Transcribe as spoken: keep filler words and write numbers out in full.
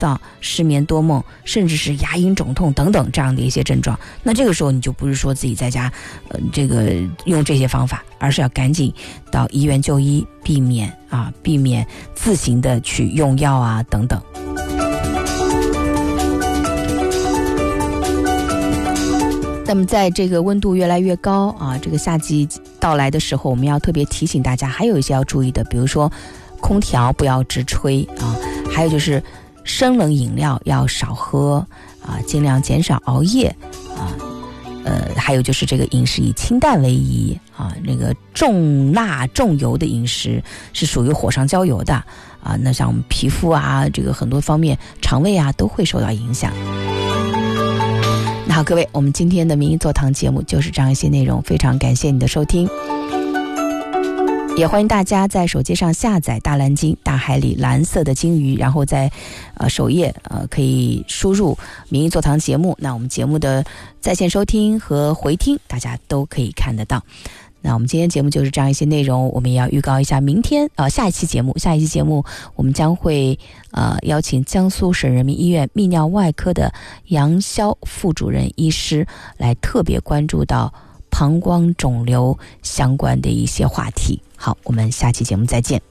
到失眠多梦，甚至是牙龈肿痛等等这样的一些症状，那这个时候你就不是说自己在家呃这个用这些方法，而是要赶紧到医院就医，避免啊避免自行的去用药啊等等。那么在这个温度越来越高啊，这个夏季到来的时候，我们要特别提醒大家，还有一些要注意的，比如说空调不要直吹啊，还有就是生冷饮料要少喝啊，尽量减少熬夜啊，呃，还有就是这个饮食以清淡为宜啊，那个重辣重油的饮食是属于火上浇油的啊，那像我们皮肤啊，这个很多方面，肠胃啊都会受到影响。那好，各位，我们今天的名医座堂节目就是这样一些内容，非常感谢你的收听，也欢迎大家在手机上下载大蓝鲸，大海里蓝色的鲸鱼，然后在呃首页呃可以输入名医座堂节目，那我们节目的在线收听和回听大家都可以看得到。那我们今天节目就是这样一些内容，我们也要预告一下明天呃下一期节目，下一期节目我们将会呃邀请江苏省人民医院泌尿外科的杨潇副主任医师来特别关注到膀胱肿瘤相关的一些话题。好，我们下期节目再见。